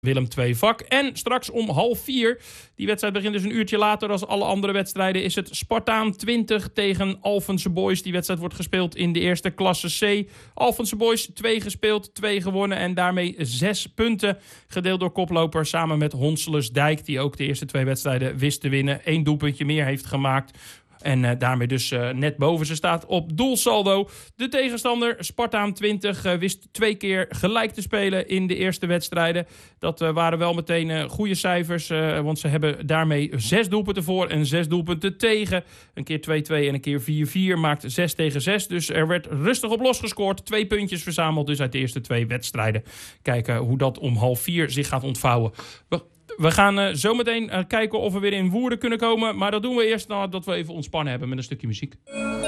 Willem II Vak. En straks om 3:30, die wedstrijd begint dus een uurtje later dan alle andere wedstrijden, is het Spartaan 20 tegen Alphense Boys. Die wedstrijd wordt gespeeld in de eerste klasse C. Alphense Boys 2 gespeeld, 2 gewonnen en daarmee 6 punten. Gedeeld door koploper samen met Honselus-Dijk, die ook de eerste 2 wedstrijden wist te winnen. 1 doelpuntje meer heeft gemaakt. En daarmee dus net boven ze staat op doelsaldo. De tegenstander, Spartaan 20, wist 2 keer gelijk te spelen in de eerste wedstrijden. Dat waren wel meteen goede cijfers. Want ze hebben daarmee 6 doelpunten voor en 6 doelpunten tegen. Een keer 2-2 en een keer 4-4 maakt 6 tegen 6. Dus er werd rustig op losgescoord. 2 puntjes verzameld dus uit de eerste 2 wedstrijden. Kijken hoe dat om 3:30 zich gaat ontvouwen. We gaan zometeen kijken of we weer in Woerden kunnen komen. Maar dat doen we eerst nadat we even ontspannen hebben met een stukje muziek.